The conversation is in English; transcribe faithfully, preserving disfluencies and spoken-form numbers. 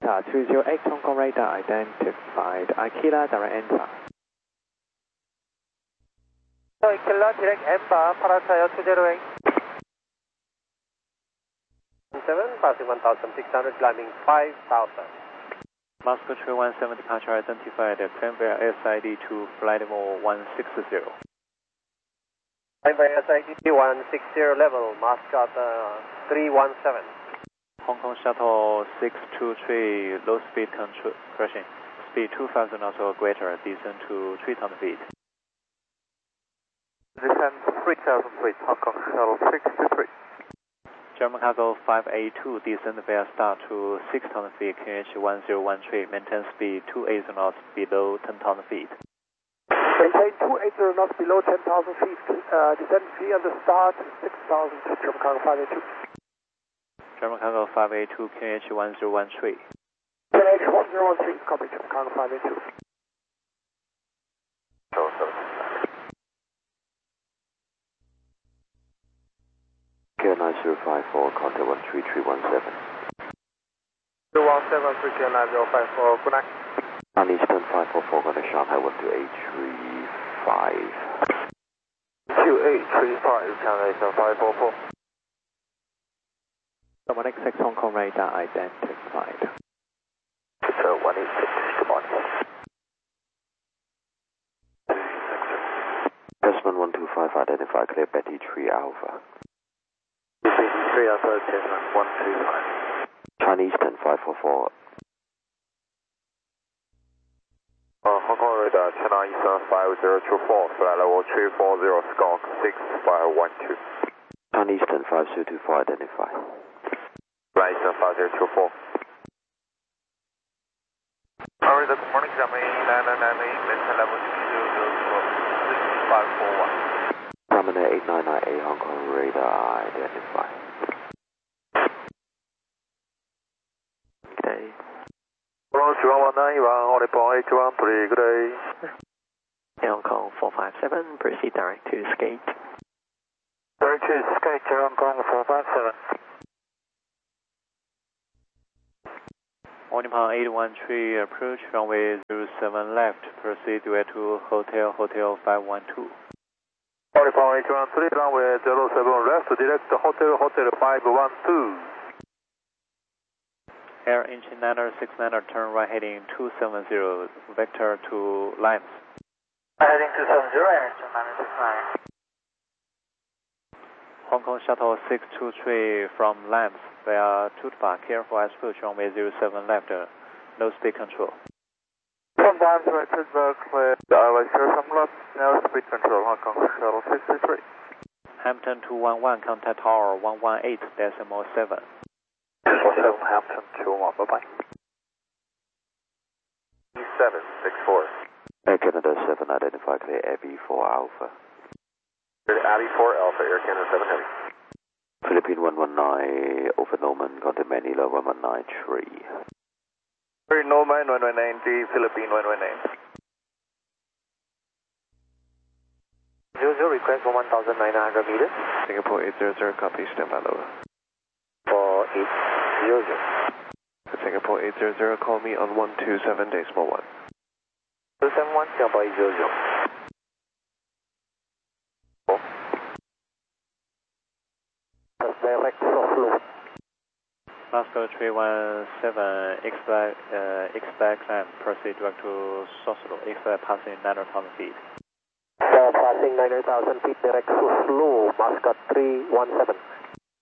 Delta two zero eight Hong Kong radar identified. Aquila direct enter. Aquila direct enter, Parasaya two zero eight. seven, passing one thousand six hundred, climbing five thousand. Moscow three one seven departure identified, climb via S I D to flight level one six zero. Climb via S I D one six zero level, Moscow uh, three one seven. Hong Kong Shuttle six two three, low speed control, correction, speed two thousand knots or greater, descend to three thousand feet. Descend three thousand feet, Hong Kong Shuttle six two three. German Cargo five eight two, descend via start to six thousand feet, Q H one zero one three, maintain speed two eighty knots below ten thousand feet. Maintain two eighty knots below ten thousand feet, uh, descend via the start six thousand, German Cargo five eight two. German Cargo five eight two, Q H one zero one three. Q H one zero one three, copy, German Cargo five eight two. K nine zero five four, contact one three three one seven. two one seven, three K nine zero five four, good night. On Eastern five four four, going to Shanghai one two eight three five. two eight three five, Shanghai five four four. one eight six Hong Kong radar identified. So one eight six, good morning. Desmond one two five, identify clear Betty three Alpha. Betty three Alpha, Desmond one two five. Chinese ten five four four. Uh, Hong Kong radar, China Eastern five zero two four, flight level three four zero, squawk six five one two. Chinese ten five zero two four, identify. Flight Eastern five zero two four. Alright, good morning, Xiaomei nine nine nine eight, maintain level three zero zero four, six five four one. Promenade eight nine nine eight, Hong Kong radar, identify. Okay. Hello, one one nine one, only point eight one three, good day. Hong Kong four five seven, proceed direct to skate. Direct to skate, Hong Kong four five seven. Nippon eight one three, approach runway zero seven left, proceed direct to Hotel Hotel five one two. Nippon eight one three, runway zero seven left, direct to Hotel Hotel five one two. Air engine niner six niner, turn right heading two seven zero, vector to Limes. Heading two seven zero, Air engine niner six niner. Hong Kong Shuttle six two three from Limes via Tutba, careful approach runway zero seven left, uh, low speed control. Sometimes right Pittsburgh, clear. I like share some left, no speed control, Hong Kong Shuttle six two three. Hampton two one one, contact tower one one eight decimal seven. seven Hampton two one, bye bye. E seven six four. Air Canada seven, identify clear Abbey four Alpha. Abbey four Alpha, Air Canada seven Heavy. Philippine one one nine, over Norman, contact Manila one one nine three. Norman one one nine three, Philippine one one nine. zero zero, request for one thousand nine hundred meters. Singapore eight zero zero, copy, stand by lower. For eight zero zero. Singapore eight zero zero, call me on one two seven decimal one. two seven one, Singapore eight zero zero. Direct soft low. Moscow three one seven, expect, uh, expect climb, proceed direct to Sosolo, expect passing nine thousand feet. For passing nine thousand feet, direct to slow, Moscow three one seven.